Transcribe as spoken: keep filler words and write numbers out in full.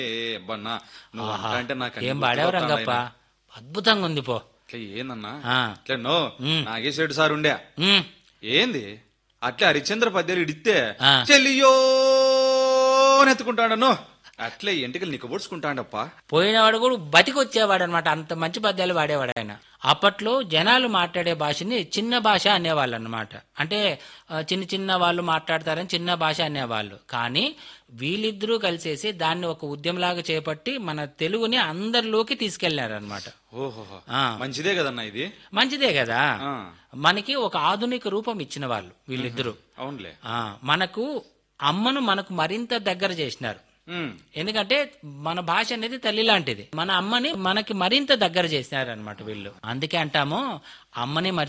ఏ అబ్బన్నా నువ్వు ఆహా, అంటా అంటే నాకు అన్ని ఏం పాడావు రంగప్ప, గుర్తుకొస్తాండాయన. అద్భుతంగా ఉంది పో. ఇట్లా ఏందన్నా ఆ, ఇట్లా నో ఉమ్, నాగేశ్వరుడు సార్ ఉండే ఉమ్, ఏంది అట్లా హరిశ్చంద్ర పద్యాలు ఇడితే ఆ. చెల్లియో అని ఎత్తుకుంటాడను అట్లే ఎంటికలు నీకు పొడుచుకుంటాడప్ప. పోయినవాడు కూడా బతికొచ్చేవాడు అనమాట, అంత మంచి పద్యాలు వాడేవాడు ఆయన. అప్పట్లో జనాలు మాట్లాడే భాషని చిన్న భాష అనేవాళ్ళు అనమాట. అంటే ఆ, చిన్న చిన్న వాళ్ళు మాట్లాడతారని చిన్న భాష అనేవాళ్ళు. కానీ వీళ్ళిద్దరూ కలిసేసి దాన్ని ఒక ఉద్యమంలాగా చేపట్టి మన తెలుగుని అందరిలోకి తీసుకెళ్లారు అనమాట. ఓహో ఆ. మంచిదే కదన్నా ఇది. మంచిదే కదా, ఆ, మనకి ఒక ఆధునిక రూపం ఇచ్చిన వాళ్ళు వీళ్ళిద్దరూ. అవునులే. ఆ, మనకు అమ్మను మనకు మరింత దగ్గర చేసినారు. ఉమ్, ఎందుకంటే మన భాష అనేది తల్లి లాంటిది. మన అమ్మని మనకి మరింత దగ్గర చేసినారు అనమాట వీళ్ళు. అందుకే అంటాము, అమ్మని